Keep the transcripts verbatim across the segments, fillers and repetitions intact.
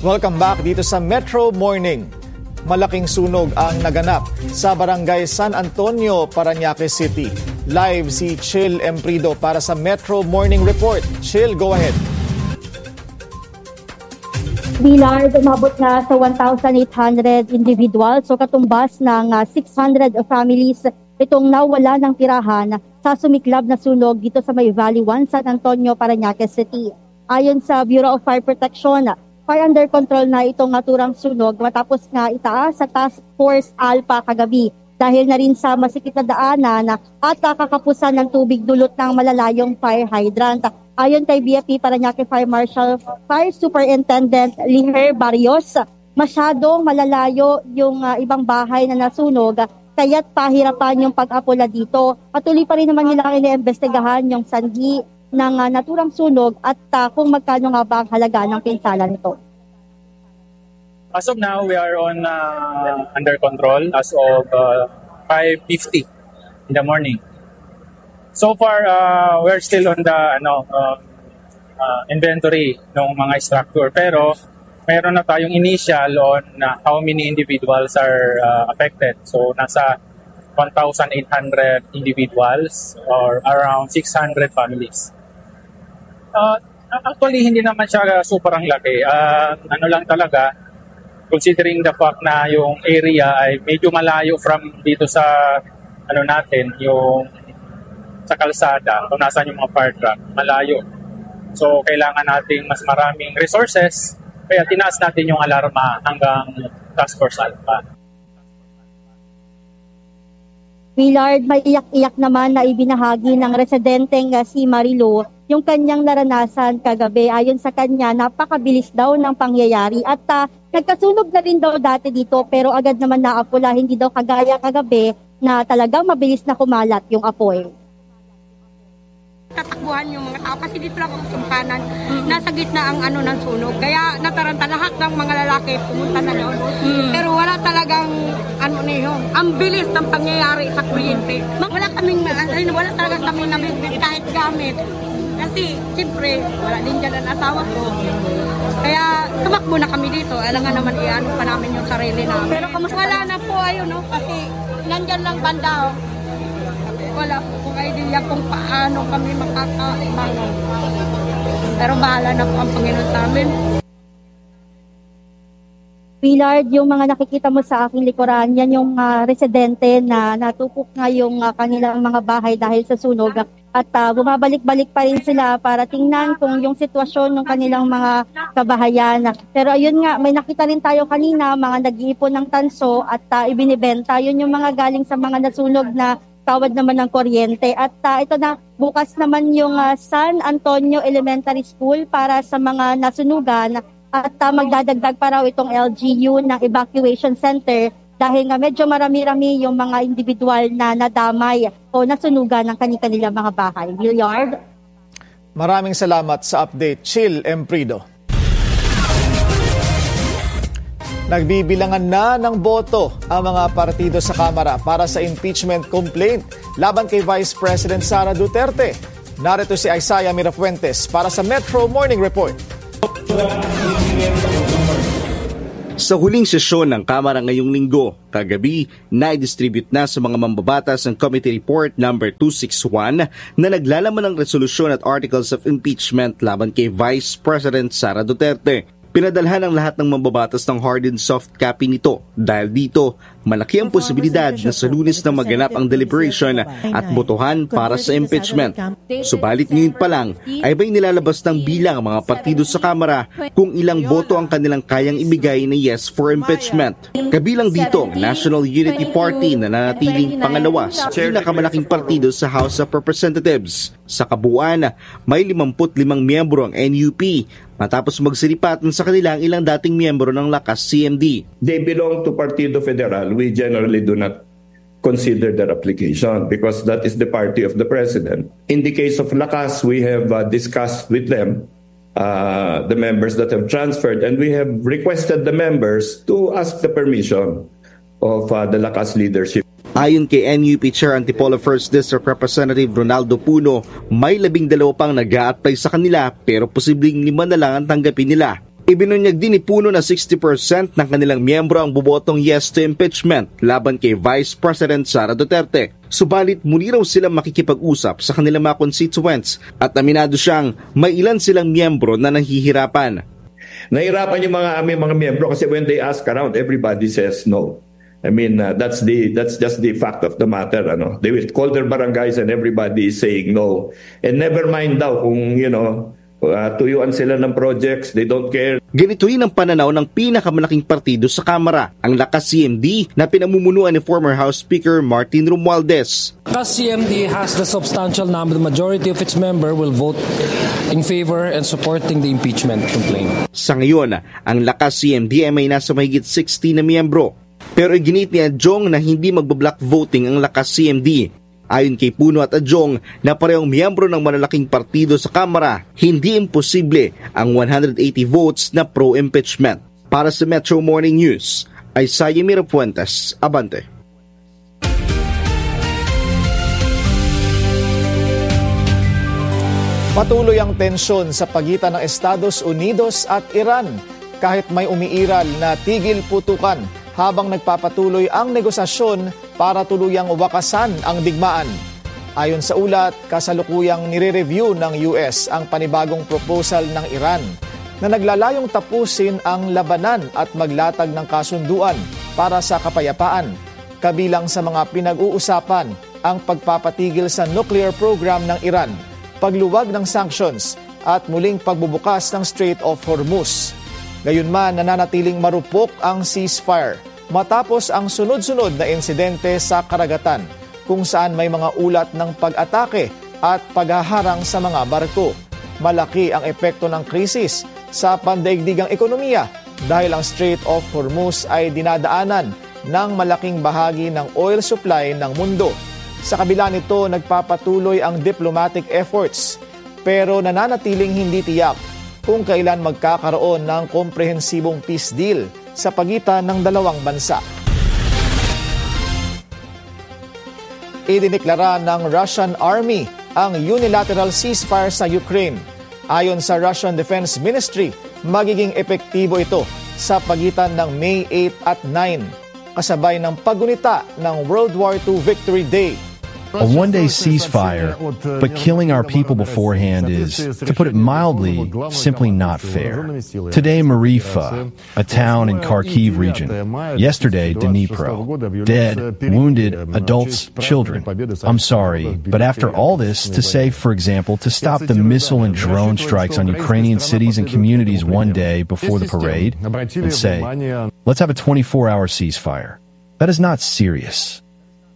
Welcome back dito sa Metro Morning. Malaking sunog ang naganap sa Barangay San Antonio, Parañaque City. Live si Chill Emprido para sa Metro Morning Report. Chill, go ahead. Bilar, umabot na sa one thousand eight hundred individuals, so katumbas ng uh, six hundred families itong nawala ng tirahan sa sumiklab na sunog dito sa May Valley one, San Antonio, Parañaque City. Ayon sa Bureau of Fire Protection, fire under control na itong naturang sunog matapos nga itaas sa Task Force Alpha kagabi dahil na rin sa masikip na daanan at kakapusan ng tubig dulot ng malalayong fire hydrant. Ayon kay B F P Parañaque Fire Marshal Fire Superintendent Liher Barrios, masyadong malalayo yung uh, ibang bahay na nasunog kaya't pahirapan yung pag-apula dito. Patuloy pa rin naman nila iniimbestigahan yung sanhi ng uh, naturang sunog at uh, kung magkano nga ba ang halaga ng pinsala nito. As of now, we are on uh, under control as of uh, five fifty in the morning. So far, uh, we are still on the ano uh, uh, inventory ng mga structure, pero mayroon na tayong initial on uh, how many individuals are uh, affected. So nasa one thousand eight hundred individuals or around six hundred families. Uh, actually, hindi naman siya super ang laki. Uh, ano lang talaga, considering the fact na yung area ay medyo malayo from dito sa ano natin, yung sa kalsada, kung nasaan yung mga fire truck, malayo. So, kailangan nating mas maraming resources, kaya tinaas natin yung alarma hanggang Task Force Alpha. Willard, may iyak-iyak naman na ibinahagi ng residenteng si Marilo yung kanyang naranasan kagabi. Ayon sa kanya, napakabilis daw ng pangyayari at uh, nagkasunog na rin daw dati dito pero agad naman naapula, hindi daw kagaya kagabi na talagang mabilis na kumalat yung apoy. Tatakbuhan yung mga tao kasi dito lang ang sumpanan. Mm-hmm. Nasa gitna ang ano ng sunog. Kaya nataranta lahat ng mga lalaki pumunta na doon. Mm-hmm. Pero wala talagang ano na yun. Ang bilis ng pangyayari sa kuryente. Wala kaming wala talaga kaming nabibig kahit gamit. Kasi siyempre wala din dyan ang asawa ko. Kaya tumakbo na kami dito. Alam nga naman iano pa namin yung sarili namin. Pero kamusta wala na po ayun no kasi nandyan lang banda. Wala po kung idea kung paano kami makakaibangon. Pero bahala na po ang Panginoon sa amin. Willard, yung mga nakikita mo sa aking likuran, yan yung uh, residente na natupok nga yung uh, kanilang mga bahay dahil sa sunog. At uh, bumabalik-balik pa rin sila para tingnan kung yung sitwasyon ng kanilang mga kabahayan. Pero ayun nga, may nakita rin tayo kanina, mga nag-iipon ng tanso at uh, ibinibenta. Yun yung mga galing sa mga nasunog na tawad naman ng kuryente. At uh, ito na, bukas naman yung uh, San Antonio Elementary School para sa mga nasunugan at uh, magdadagdag pa raw itong L G U ng evacuation center dahil nga medyo marami-rami yung mga individual na nadamay o nasunugan ng kanilang mga bahay. Willard? Maraming salamat sa update, Chill Emprido. Nagbibilangan na ng boto ang mga partido sa Kamara para sa impeachment complaint laban kay Vice President Sara Duterte. Narito si Isaiah Mirafuentes para sa Metro Morning Report. Sa huling sesyon ng Kamara ngayong linggo, kagabi, na-distribute na sa mga mambabatas ang Committee Report number two sixty-one na naglalaman ng resolusyon at articles of impeachment laban kay Vice President Sara Duterte. Pinadalhan ang lahat ng mambabatas ng hard and soft copy nito dahil dito malaki ang posibilidad na sa Lunes na maganap ang deliberation at botohan para sa impeachment. Subalit ngayon pa lang ay ba'y nilalabas ng bilang ang mga partido sa Kamara kung ilang boto ang kanilang kayang ibigay na yes for impeachment. Kabilang dito ang National Unity Party na nanatiling pangalawa sa pinakamalaking partido sa House of Representatives. Sa kabuuan, may fifty-five miyembro ang N U P matapos magsiripatan sa kanilang ilang dating miyembro ng Lakas C M D. They belong to Partido Federal. We generally do not consider their application because that is the party of the president. In the case of Lakas, we have uh, discussed with them uh, the members that have transferred and we have requested the members to ask the permission of uh, the Lakas leadership. Ayon kay N U P Chair Antipolo first District Representative Ronaldo Puno, may labing dalawa pang nag-a-apply sa kanila pero posibleng lima na lang ang tanggapin nila. Ibinunyag din ni Puno na sixty percent ng kanilang miyembro ang bubotong yes to impeachment laban kay Vice President Sara Duterte. Subalit muli raw silang makikipag-usap sa kanilang mga constituents at aminado siyang may ilan silang miyembro na nahihirapan. Nahirapan yung mga aming mga miyembro kasi when they ask around, everybody says no. I mean, uh, that's the that's just the fact of the matter. Ano? They will call their barangays and everybody is saying no. And never mind daw kung, you know, Uh, tuyuan sila ng projects, they don't care. Ganito rin ang pananaw ng pinakamalaking partido sa Kamara, ang Lakas C M D na pinamumunuan ni former House Speaker Martin Romualdez. Lakas C M D has the substantial number, the majority of its member will vote in favor and supporting the impeachment complaint. Sa ngayon, ang Lakas C M D ay may nasa mahigit sixty na miyembro. Pero iginit ni Adjong na hindi magbablock voting ang Lakas C M D. Ayon kay Puno at Adjong na parehong miyembro ng malalaking partido sa Kamara, hindi imposible ang one hundred eighty votes na pro-impeachment. Para sa Metro Morning News, Isaiah Mirafuentes, Abante. Patuloy ang tensyon sa pagitan ng Estados Unidos at Iran kahit may umiiral na tigil putukan habang nagpapatuloy ang negosasyon para tuluyang wakasan ang digmaan. Ayon sa ulat, kasalukuyang nire-review ng U S ang panibagong proposal ng Iran na naglalayong tapusin ang labanan at maglatag ng kasunduan para sa kapayapaan. Kabilang sa mga pinag-uusapan ang pagpapatigil sa nuclear program ng Iran, pagluwag ng sanctions at muling pagbubukas ng Strait of Hormuz. Gayunman, nananatiling marupok ang ceasefire matapos ang sunod-sunod na insidente sa karagatan kung saan may mga ulat ng pag-atake at paghaharang sa mga barko. Malaki ang epekto ng krisis sa pandaigdigang ekonomiya dahil ang Strait of Hormuz ay dinadaanan ng malaking bahagi ng oil supply ng mundo. Sa kabila nito, nagpapatuloy ang diplomatic efforts pero nananatiling hindi tiyak kung kailan magkakaroon ng komprehensibong peace deal sa pagitan ng dalawang bansa. Idineklara ng Russian Army ang unilateral ceasefire sa Ukraine. Ayon sa Russian Defense Ministry, magiging epektibo ito sa pagitan ng May eight at nine, kasabay ng paggunita ng World War Two Victory Day. A one-day ceasefire, but killing our people beforehand is, to put it mildly, simply not fair. Today, Mariupol, a town in Kharkiv region. Yesterday, Dnipro. Dead, wounded, adults, children. I'm sorry, but after all this, to say, for example, to stop the missile and drone strikes on Ukrainian cities and communities one day before the parade, and say, let's have a twenty-four hour ceasefire. That is not serious.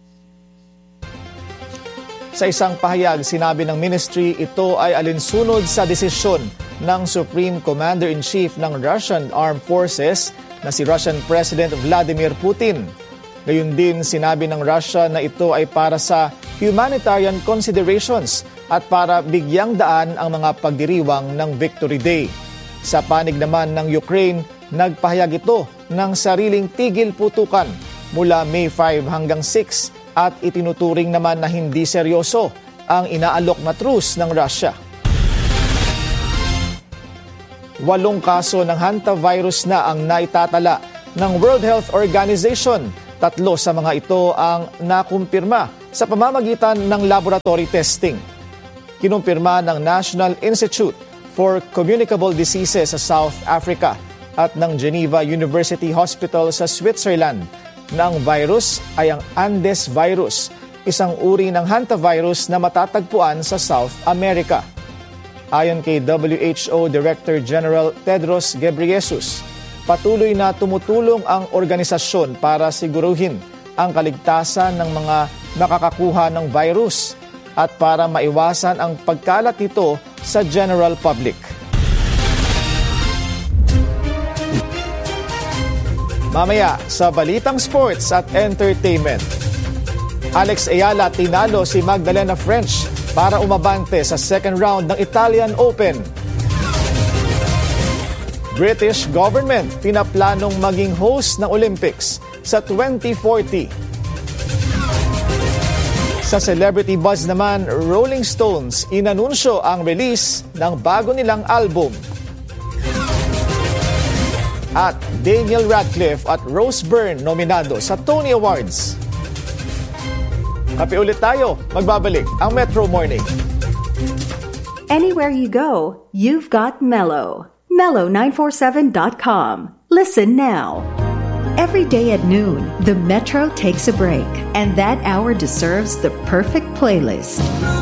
Sa isang pahayag, sinabi ng ministry ito ay alinsunod sa desisyon ng Supreme Commander-in-Chief ng Russian Armed Forces na si Russian President Vladimir Putin. Gayun din sinabi ng Russia na ito ay para sa humanitarian considerations at para bigyang daan ang mga pagdiriwang ng Victory Day. Sa panig naman ng Ukraine, nagpahayag ito ng sariling tigil putukan mula May five hanggang six at itinuturing naman na hindi seryoso ang inaalok na truce ng Russia. Walong kaso ng hantavirus na ang naitatala ng World Health Organization. Tatlo sa mga ito ang nakumpirma sa pamamagitan ng laboratory testing. Kinumpirma ng National Institute for Communicable Diseases sa South Africa at ng Geneva University Hospital sa Switzerland na ang virus ay ang Andes virus, isang uri ng hantavirus na matatagpuan sa South America. Ayon kay W H O Director General Tedros Ghebreyesus, patuloy na tumutulong ang organisasyon para siguruhin ang kaligtasan ng mga nakakakuha ng virus at para maiwasan ang pagkalat nito sa general public. Mamaya sa Balitang Sports at Entertainment, Alex Ayala tinalo si Magdalena French para umabante sa second round ng Italian Open. British government pinaplanong maging host ng Olympics sa twenty forty. Sa celebrity buzz naman, Rolling Stones inanunsyo ang release ng bago nilang album. at Daniel Radcliffe at Rose Byrne nominado sa Tony Awards. Kape ulit tayo, magbabalik ang Metro Morning. Anywhere you go, you've got Mellow. mellow nine four seven dot com. Listen now. Every day at noon, the Metro takes a break, and that hour deserves the perfect playlist.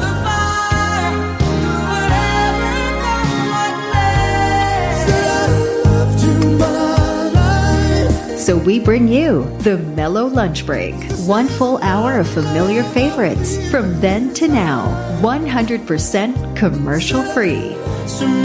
So we bring you the Mellow Lunch Break. One full hour of familiar favorites from then to now. one hundred percent commercial free.